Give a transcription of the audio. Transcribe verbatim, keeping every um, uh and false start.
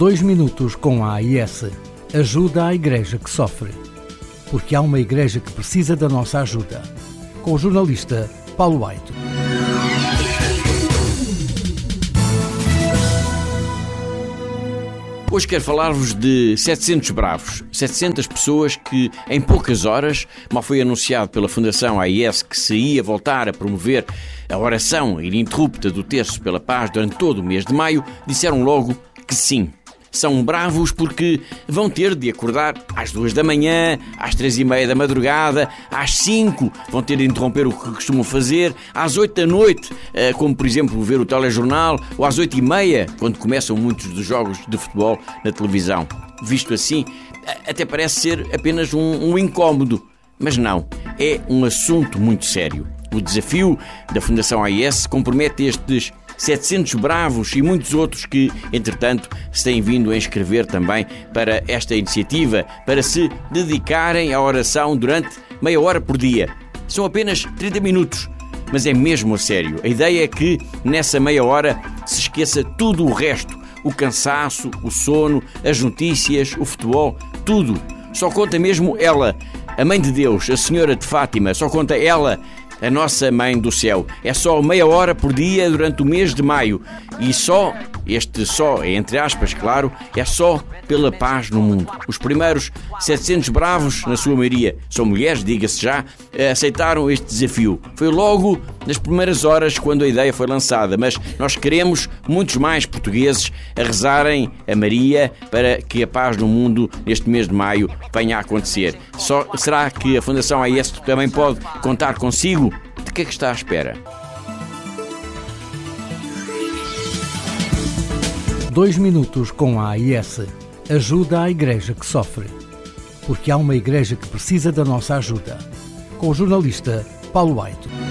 Dois minutos com a A I S. Ajuda à igreja que sofre. Porque há uma igreja que precisa da nossa ajuda. Com o jornalista Paulo Aito. Hoje quero falar-vos de setecentos bravos, setecentas pessoas que, em poucas horas, mal foi anunciado pela Fundação A I S que se ia voltar a promover a oração ininterrupta do Terço pela Paz durante todo o mês de maio, disseram logo que sim. São bravos porque vão ter de acordar às duas da manhã, às três e meia da madrugada, às cinco vão ter de interromper o que costumam fazer, às oito da noite, como por exemplo ver o telejornal, ou às oito e meia, quando começam muitos dos jogos de futebol na televisão. Visto assim, até parece ser apenas um, um incómodo, mas não, é um assunto muito sério. O desafio da Fundação A I S compromete estes setecentos bravos e muitos outros que, entretanto, se têm vindo a inscrever também para esta iniciativa, para se dedicarem à oração durante meia hora por dia. São apenas trinta minutos, mas é mesmo a sério. A ideia é que, nessa meia hora, se esqueça tudo o resto. O cansaço, o sono, as notícias, o futebol, tudo. Só conta mesmo ela, a Mãe de Deus, a Senhora de Fátima, só conta ela, a nossa Mãe do Céu. É só meia hora por dia durante o mês de maio. E só, este só, entre aspas, claro, é só pela paz no mundo. Os primeiros setecentos bravos, na sua maioria, são mulheres, diga-se já, aceitaram este desafio. Foi logo nas primeiras horas quando a ideia foi lançada, mas nós queremos muitos mais portugueses a rezarem a Maria para que a paz no mundo neste mês de maio venha a acontecer. Só, será que a Fundação A I S também pode contar consigo? De que é que está à espera? Dois minutos com a A I S. Ajuda à igreja que sofre. Porque há uma igreja que precisa da nossa ajuda. Com o jornalista Paulo Aito.